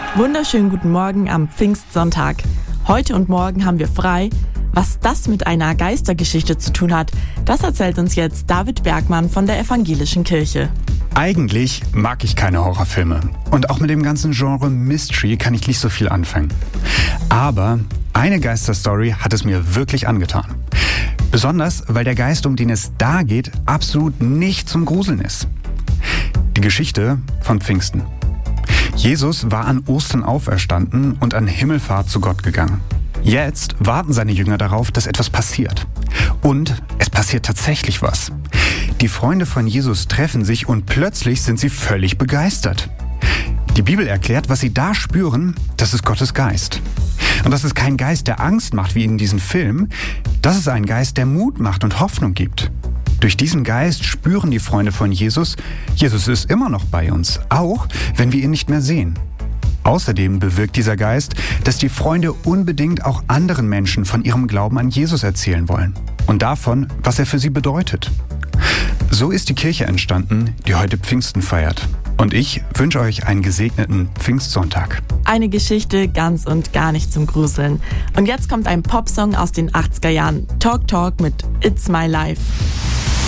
Wunderschönen guten Morgen am Pfingstsonntag. Heute und morgen haben wir frei. Was das mit einer Geistergeschichte zu tun hat, das erzählt uns jetzt David Bergmann von der Evangelischen Kirche. Eigentlich mag ich keine Horrorfilme. Und auch mit dem ganzen Genre Mystery kann ich nicht so viel anfangen. Aber eine Geisterstory hat es mir wirklich angetan. Besonders, weil der Geist, um den es da geht, absolut nicht zum Gruseln ist. Die Geschichte von Pfingsten. Jesus war an Ostern auferstanden und an Himmelfahrt zu Gott gegangen. Jetzt warten seine Jünger darauf, dass etwas passiert. Und es passiert tatsächlich was. Die Freunde von Jesus treffen sich und plötzlich sind sie völlig begeistert. Die Bibel erklärt, was sie da spüren, das ist Gottes Geist. Und das ist kein Geist, der Angst macht wie in diesem Film. Das ist ein Geist, der Mut macht und Hoffnung gibt. Durch diesen Geist spüren die Freunde von Jesus, Jesus ist immer noch bei uns, auch wenn wir ihn nicht mehr sehen. Außerdem bewirkt dieser Geist, dass die Freunde unbedingt auch anderen Menschen von ihrem Glauben an Jesus erzählen wollen und davon, was er für sie bedeutet. So ist die Kirche entstanden, die heute Pfingsten feiert. Und ich wünsche euch einen gesegneten Pfingstsonntag. Eine Geschichte ganz und gar nicht zum Gruseln. Und jetzt kommt ein Popsong aus den 80er Jahren. Talk Talk mit It's My Life.